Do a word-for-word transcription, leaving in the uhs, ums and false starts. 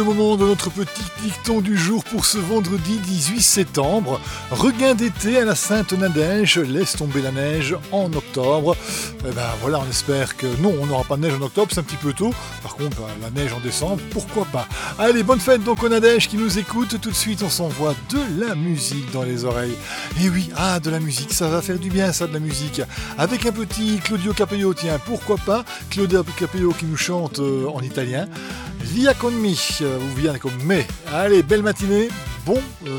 Le moment de notre petit dicton du jour pour ce vendredi dix-huit septembre. Regain d'été à la Sainte-Nadège, laisse tomber la neige en octobre. Eh ben voilà, on espère que non, on n'aura pas de neige en octobre, c'est un petit peu tôt. Par contre, ben, la neige en décembre, pourquoi pas. Allez, bonne fête donc aux Nadèges qui nous écoutent. Tout de suite, on s'envoie de la musique dans les oreilles. Et oui, ah, de la musique, ça va faire du bien ça, de la musique. Avec un petit Claudio Capeo, tiens, pourquoi pas. Claudio Capeo qui nous chante euh, en italien. Via con me, ou via con me. Allez, belle matinée, bon euh,